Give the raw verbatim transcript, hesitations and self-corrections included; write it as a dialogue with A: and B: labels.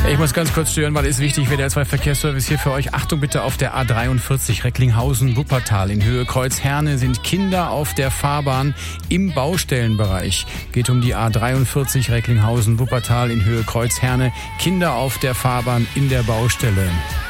A: Ich muss ganz kurz stören, weil es wichtig wird, der zwei Verkehrsservice hier für euch. Achtung bitte, auf der A dreiundvierzig Recklinghausen-Wuppertal in Höhe Kreuzherne sind Kinder auf der Fahrbahn im Baustellenbereich. Geht um die A dreiundvierzig Recklinghausen-Wuppertal in Höhe Kreuzherne. Kinder auf der Fahrbahn in der Baustelle.